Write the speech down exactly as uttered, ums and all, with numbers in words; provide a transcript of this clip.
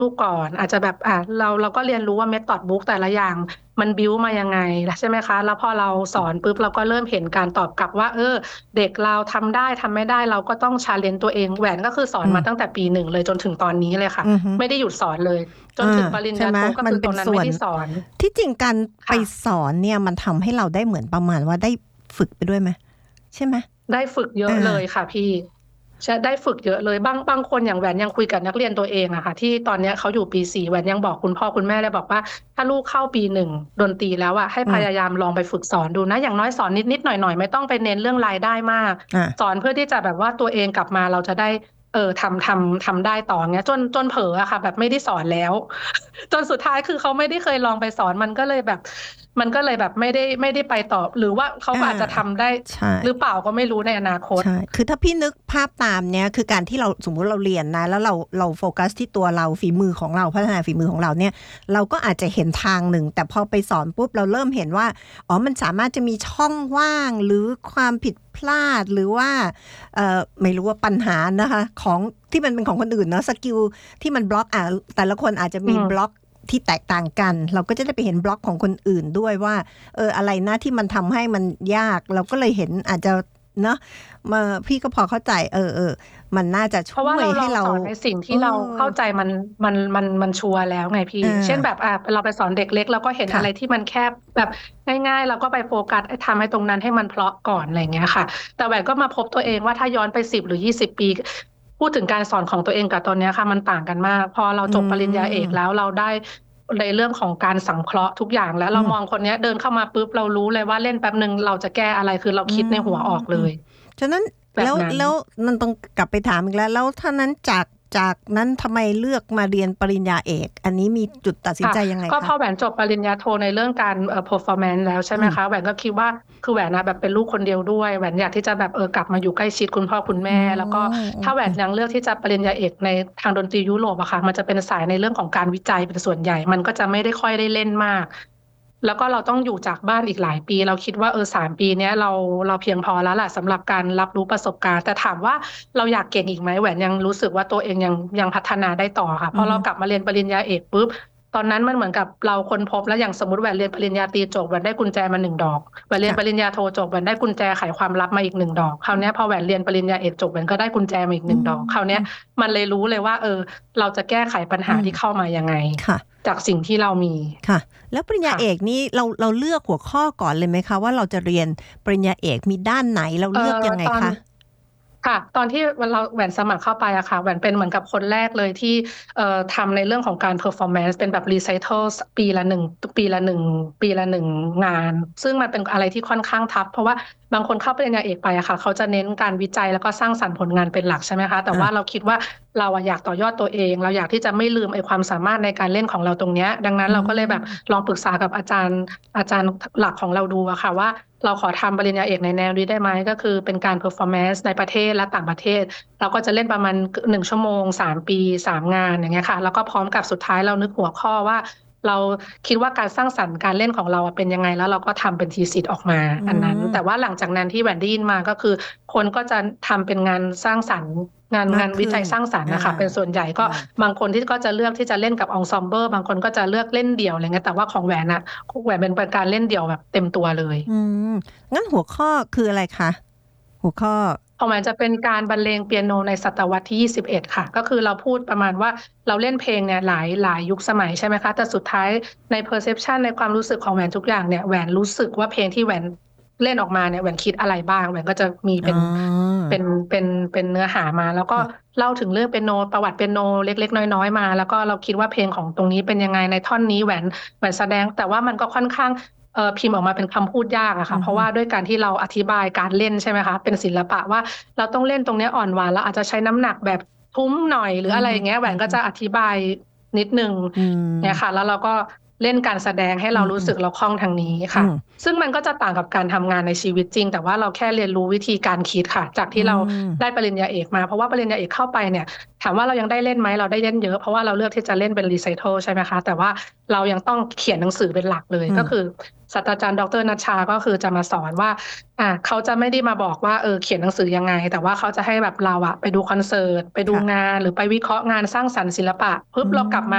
ลูกก่อนอาจจะแบบอ่ะเราเราก็เรียนรู้ว่าเมธอดบุ๊กแต่ละอย่างมันบิวมายังไงใช่ไหมคะแล้วพอเราสอนปุ๊บเราก็เริ่มเห็นการตอบกลับว่าเออเด็กเราทำได้ทำไม่ได้เราก็ต้องชาเลนจ์ตัวเองแหวนก็คือสอนอืมมาตั้งแต่ปีหนึ่งเลยจนถึงตอนนี้เลยค่ะอือฮึไม่ได้หยุดสอนเลยจนอ่าถึงปริญใช่ไหมญาโทก็มันคือตรงนั้นเป็นส่วนไม่ได้สอนที่จริงการไปค่ะสอนเนี่ยมันทำให้เราได้เหมือนประมาณว่าได้ฝึกไปด้วยไหมใช่ไหมได้ฝึกเยอะอ่าเลยค่ะพี่ใช่ได้ฝึกเยอะเลยบางบางคนอย่างแหวนยังคุยกับนักเรียนตัวเองอะค่ะที่ตอนเนี้ยเขาอยู่ปีสี่แหวนยังบอกคุณพ่อคุณแม่เลยบอกว่าถ้าลูกเข้าปีหนึ่งดนตรีแล้วอะให้อืมพยายามลองไปฝึกสอนดูนะอย่างน้อยสอนนิดนิดหน่อยหน่อยๆไม่ต้องไปเน้นเรื่องรายได้มากอ่าสอนเพื่อที่จะแบบว่าตัวเองกลับมาเราจะได้เออทำทำทำได้ต่อเงี้ยจนจนเผลออะค่ะแบบไม่ได้สอนแล้วจนสุดท้ายคือเขาไม่ได้เคยลองไปสอนมันก็เลยแบบมันก็เลยแบบไม่ได้ไม่ได้ไปต่อหรือว่าเขาอ่าก็อาจจะทำได้ใช่หรือเปล่าก็ไม่รู้ในอนาคตใช่ คือถ้าพี่นึกภาพตามเนี้ยคือการที่เราสมมุติเราเรียนนะแล้วเราเราโฟกัสที่ตัวเราฝีมือของเราพัฒนาฝีมือของเราเนี่ยเราก็อาจจะเห็นทางหนึ่งแต่พอไปสอนปุ๊บเราเริ่มเห็นว่าอ๋อมันสามารถจะมีช่องว่างหรือความผิดพลาดหรือว่าเอ่อไม่รู้ว่าปัญหานะคะของที่มันเป็นของคนอื่นเนาะสกิลที่มันบล็อกอ่ะแต่ละคนอาจจะมีบล็อกที่แตกต่างกันเราก็จะได้ไปเห็นบล็อกของคนอื่นด้วยว่าเอออะไรนะที่มันทำให้มันยากเราก็เลยเห็นอาจจะเนาะมาพี่ก็พอเข้าใจเออเออมันน่าจะเพราะช่ว่าเราลวยให้เราองสอนในสิ่งเอที่เราอเข้าใจมันมันมันมันชัวร์แล้วไงพี่อ่เช่นแบบาอ่ะเราไปสอนเด็กเล็กเราก็เห็นค่ะอะไรที่มันแคบแบบง่ายๆเราก็ไปโฟกัสทำให้ตรงนั้นให้มันเพราะก่อนอะไรเงี้ยค่ะแต่แหวนก็มาพบตัวเองว่าถ้าย้อนไปสิบหรือยี่สิบปีพูดถึงการสอนของตัวเองกับตอนเนี้ยค่ะมันต่างกันมากพอเราอืจบปริญญาเอกแล้วมเราได้ในเรื่องของการสังเคราะห์ทุกอย่างแล้วเราอืมมองคนเนี้ยเดินเข้ามาปุ๊บเรารู้เลยว่าเล่นแป๊บหนึ่งเราจะแก้อะไรคือเราอืคิดในหัวออกเลมยฉะนั้นแล้วแบบนั้นแล้วมันต้องกลับไปถามอีกแล้วแล้วถ้านั้นจากจากนั้นทำไมเลือกมาเรียนปริญญาเอกอันนี้มีจุดตัดสินค่ะใจยังไงคะก็พอแหวนจบปริญญาโทในเรื่องการเอ่อ performance แล้วใช่ไหอืมมคะแหวนก็คิดว่าคือแหวนนะแบบเป็นลูกคนเดียวด้วยแหวนอยากที่จะแบบเออกลับมาอยู่ใกล้ชิดคุณพ่อคุณอ๋แม่อแล้วก็โอถ้าแหวเคนยังเลือกที่จะปริญญาเอกในทางดนตรียุโรปอะค่ะมันจะเป็นสายในเรื่องของการวิจัยเป็นส่วนใหญ่มันก็จะไม่ได้ค่อยได้เล่นมากแล้วก็เราต้องอยู่จากบ้านอีกหลายปีเราคิดว่าเออสามปีเนี้ยเราเราเพียงพอแล้วแหละสำหรับการรับรู้ประสบการณ์แต่ถามว่าเราอยากเก่งอีกไหมแหวนยังรู้สึกว่าตัวเองยังยังพัฒนาได้ต่อค่ะพอืมอเรากลับมาเรียนปริญญาเอกปุ๊บ ตอนนั้นมันเหมือนกับเราค้นพบแล้วอย่างสมมติแหวนเรียนปริญญาตรีจบแหวนได้กุญแจมาหนึ่งดอกแหวนเรียนค่ะปริญญาโทจบแหวนได้กุญแจไขความลับมาอีกหนึ่งดอกคราวเนี้ยพอแหวนเรียนปริญญาเอกจบแหวนก็ได้กุญแจมาอีกหอืนึ่งดอกคราวเนี้ยมมันเลยรู้เลยว่าเออเราจะแก้ไขปัญอืหามที่เข้ามายังไงค่ะจากสิ่งที่เรามีค่ะแล้วปริญญาค่ะเอกนี้เราเราเลือกหัวข้อก่อนเลยไหมคะว่าเราจะเรียนปริญญาเอกมีด้านไหนเราเอ่อเลือกยังไงตอนคะค่ะตอนที่เราแหวนสมัครเข้าไปอะค่ะแหวนเป็นเหมือนกับคนแรกเลยที่เอ่อทำในเรื่องของการ performance เป็นแบบ recital ปีละหนึ่งปีละหนึ่งปีละหนึ่งงานซึ่งมันเป็นอะไรที่ค่อนข้างทัฟเพราะว่าบางคนเข้าปริญญาเอกไปอะค่ะเขาจะเน้นการวิจัยแล้วก็สร้างสรรค์ผลงานเป็นหลักใช่ไหมคะแต่อ่าว่าเราคิดว่าเราอะอยากต่อยอดตัวเองเราอยากที่จะไม่ลืมไอ้ความสามารถในการเล่นของเราตรงเนี้ยดังนั้นอืเราก็เลยแบบมลองปรึกษากับอาจารย์อาจารย์หลักของเราดูอะค่ะว่า เราขอทำปริญญาเอกในแนวนี้ได้ไหมก็คือเป็นการ performance ในประเทศและต่างประเทศเราก็จะเล่นประมาณหนึ่งชั่วโมงสามปีสามงานอย่างเงี้ยค่ะแล้วก็พร้อมกับสุดท้ายเรานึกหัวข้อว่าเราคิดว่าการสร้างสรรค์การเล่นของเราเป็นยังไงแล้วเราก็ทำเป็นทีสิทธ์ออกมาอือันนั้นแต่มว่าหลังจากนั้นที่แหวนได้ยินมาก็คือคนก็จะทำเป็นงานสร้างสรรค์งานงานวิมากขึ้นจัยสร้างสรรค์อ่านะคะเป็นส่วนใหญ่ก็อ่าบางคนที่ก็จะเลือกที่จะเล่นกับองซอมเบิลบางคนก็จะเลือกเล่นเดี่ยวอะไรเงี้ยแต่ว่าของแหวนอะแหวนเป็นการเล่นเดี่ยวแบบเต็มตัวเลยอืมงั้นหัวข้อคืออะไรคะหัวข้อของมันจะเป็นการบรรเลงเปียโนในศตวรรษที่ยี่สิบเอ็ดค่ะก็คือเราพูดประมาณว่าเราเล่นเพลงเนี่ยหลายหลายยุคสมัยใช่ไหมคะแต่สุดท้ายใน perception ในความรู้สึกของแหวนทุกอย่างเนี่ยแหวนรู้สึกว่าเพลงที่แหวนเล่นออกมาเนี่ยแหวนคิดอะไรบ้างแหวนก็จะมีอ๋อเป็นเป็นเป็นเป็นเนื้อหามาแล้วก็ค่ะเล่าถึงเรื่องเปียโนประวัติเปียโนเล็กๆน้อยๆมาแล้วก็เราคิดว่าเพลงของตรงนี้เป็นยังไงในท่อนนี้แหวนแหวนแสดงแต่ว่ามันก็ค่อนข้าง เอ่อพิมพ์ออกมาเป็นคำพูดยากอะค่ะเพราะอือฮึว่าด้วยการที่เราอธิบายการเล่นใช่ไหมคะเป็นศิลปะว่าเราต้องเล่นตรงเนี้ยอ่อนหวานแล้วอาจจะใช้น้ำหนักแบบทุ้มหน่อยหรืออือฮึอะไรอย่างเงี้ยแหวอือฮึนก็จะอธิบายนิดนึงอืมเนี่ยค่ะแล้วเราก็เล่นการแสดงให้เรารู้อืมอืมสึกเราคล่องทางนี้ค่ะอืมซึ่งมันก็จะต่างกับการทำงานในชีวิตจริงแต่ว่าเราแค่เรียนรู้วิธีการคิดค่ะจากอืที่เรามได้ปริญญาเอกมาเพราะว่าปริญญาเอกเข้าไปเนี่ยถามว่าเรายังได้เล่นไหมเราได้เล่นเยอะเพราะว่าเราเลือกที่จะเล่นเป็นรีไซเคิลใช่ไหมคะแต่ว่าเรายังต้องเขียนหนังสือเป็นหลักเลยอืมก็คือ ศาสตราจารย์ดรนัชชาก็คือจะมาสอนว่าอ่าเขาจะไม่ได้มาบอกว่าเออเขียนหนังสือยังไงแต่ว่าเขาจะให้แบบเราอะไปดูคอนเสิร์ตไปดูค่ะงานหรือไปวิเคราะห์งานสร้างสรรค์ศิลปะปุ๊บอืเรากลับมา